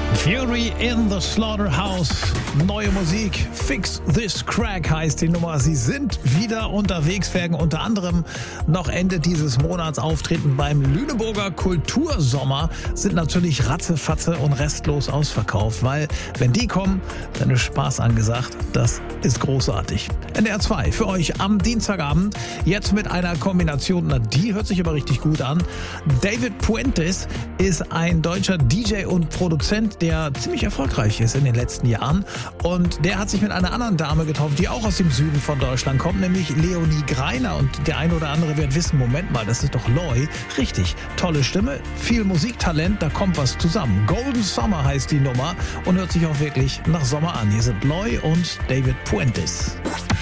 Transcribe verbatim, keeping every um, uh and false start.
Fury in the Slaughterhouse. Neue Musik. Fix This Crack heißt die Nummer. Sie sind wieder unterwegs, werden unter anderem noch Ende dieses Monats auftreten beim Lüneburger Kultursommer. Sind natürlich ratzefatze und restlos ausverkauft, weil wenn die kommen, dann ist Spaß angesagt. Das ist großartig. N D R zwei für euch am Dienstagabend. Jetzt mit einer Kombination, na, die hört sich aber richtig gut an. David Puentes ist ein deutscher D J und Produzent, der ziemlich erfolgreich ist in den letzten Jahren. Und der hat sich mit einer anderen Dame getroffen, die auch aus dem Süden von Deutschland kommt, nämlich Leonie Greiner. Und der eine oder andere wird wissen, Moment mal, das ist doch Loy. Richtig, tolle Stimme, viel Musiktalent, da kommt was zusammen. Golden Summer heißt die Nummer und hört sich auch wirklich nach Sommer an. Hier sind Loy und David Puentes.